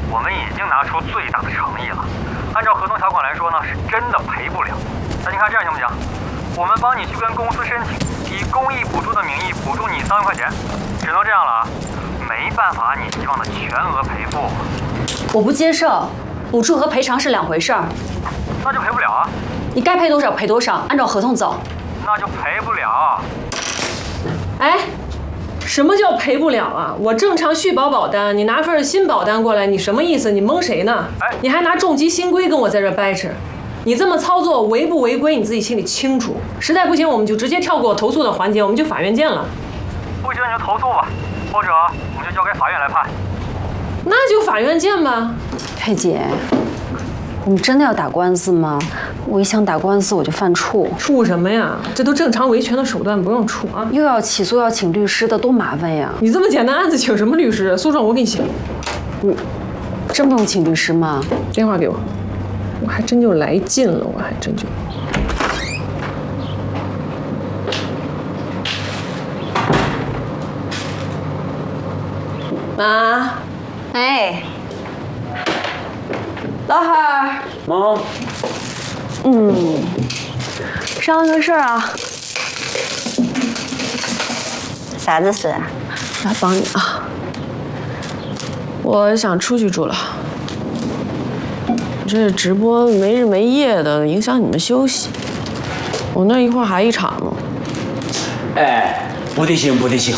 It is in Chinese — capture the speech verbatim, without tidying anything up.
我们已经拿出最大的诚意了。按照合同条款来说呢，是真的赔不了。那您看这样行不行？我们帮你去跟公司申请，以公益补助的名义补助你三万块钱，只能这样了啊，没办法按你希望的全额赔付。 我不接受，补助和赔偿是两回事儿。 那就赔不了啊。 你该赔多少赔多少，按照合同走。 那就赔不了。 哎，什么叫赔不了啊？我正常续保保单，你拿份新保单过来，你什么意思？你蒙谁呢？ 哎， 你还拿重疾新规跟我在这掰扯，你这么操作违不违规？你自己心里清楚。实在不行，我们就直接跳过投诉的环节，我们就法院见了。 不行你就投诉吧，或者我们就交给法院来判。 那就法院见吧。 佩姐，我们真的要打官司吗？我一想打官司我就犯怵。 怵什么呀？这都正常维权的手段，不用怵啊。 又要起诉，要请律师的，多麻烦呀！ 你这么简单案子请什么律师？诉状我给你写。 你真不用请律师吗？ 电话给我，我还真就来劲了，我还真就。妈， 哎，老汉儿， 妈， 嗯，商量个事儿啊。 啥子事？ 来帮你啊！我想出去住了，这直播没日没夜的，影响你们休息。我那一会儿还一场呢。 哎，不得行，不得行，